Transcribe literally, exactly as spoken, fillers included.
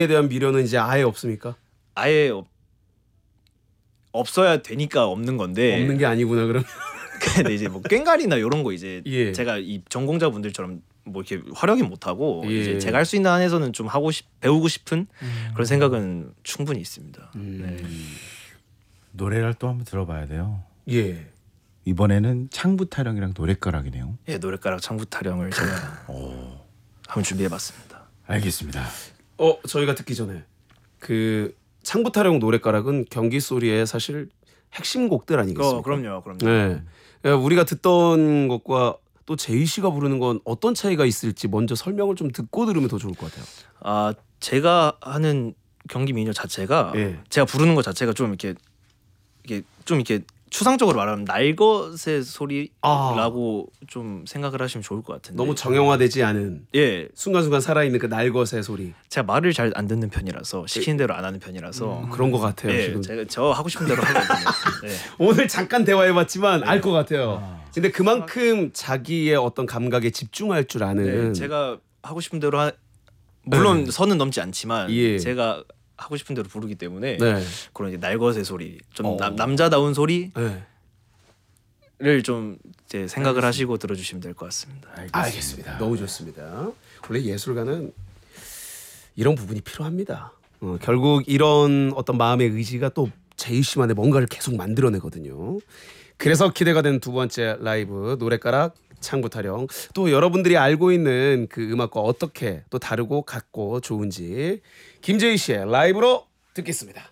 대한 미련은 이제 아예 없습니까? 아예 없, 없어야 되니까 없는 건데 없는 게 아니구나 그럼. 근데 이제 뭐 꽹과리나 이런 거 이제 예. 제가 이 전공자분들처럼 뭐 이렇게 화려하게 못 하고 예. 이제 제가 할 수 있는 한에서는 좀 하고 싶 배우고 싶은 음. 그런 생각은 충분히 있습니다. 음. 네. 노래를 또 한번 들어봐야 돼요. 예. 이번에는 창부 타령이랑 노랫가락이네요. 예, 노랫가락 창부 타령을 제가 오, 한번 준비해봤습니다. 알겠습니다. 어 저희가 듣기 전에 그 창부타령 노랫가락은 경기 소리의 사실 핵심 곡들 아니겠습니까? 어, 그럼요, 그럼요. 네. 그러니까 우리가 듣던 것과 또 제이 씨가 부르는 건 어떤 차이가 있을지 먼저 설명을 좀 듣고 들으면 더 좋을 것 같아요. 아 제가 하는 경기 민요 자체가 예. 제가 부르는 것 자체가 좀 이렇게 이게 좀 이렇게 추상적으로 말하면 날것의 소리라고 좀 생각을 하시면 좋을 것 같은데 너무 정형화되지 않은 예 순간순간 살아있는 그 날것의 소리. 제가 말을 잘 안 듣는 편이라서 시키는 대로 안 하는 편이라서 그런 것 같아요. 예 지금 제가 저 하고 싶은 대로 하거든요. 예. 오늘 잠깐 대화해봤지만 알 것 같아요. 아. 근데 그만큼 자기의 어떤 감각에 집중할 줄 아는. 네, 제가 하고 싶은 대로 하, 물론 네. 선은 넘지 않지만 예. 제가 하고 싶은 대로 부르기 때문에 네. 그런 이제 날것의 소리 좀 어. 남, 남자다운 소리를 네. 좀 이제 생각을 하시고 들어주시면 될 것 같습니다. 알겠습니다. 너무 좋습니다. 원래 예술가는 이런 부분이 필요합니다. 어, 결국 이런 어떤 마음의 의지가 또 제이 씨만의 뭔가를 계속 만들어내거든요. 그래서 기대가 된 두 번째 라이브 노랫가락 창부타령, 또 여러분들이 알고 있는 그 음악과 어떻게 또 다르고 같고 좋은지 김제이 씨의 라이브로 듣겠습니다.